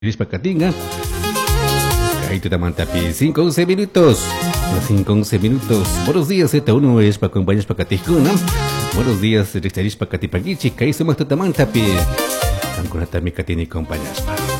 Catinga. Ahí te tamantapi, 5:11 minutos. Las 5:11 minutos. Buenos días, Z1 es para compañeros para Catijuna. Buenos días, Risteris para Catipaguichi. Caí somos tu tamantapi. Ancora también Catini compañeros.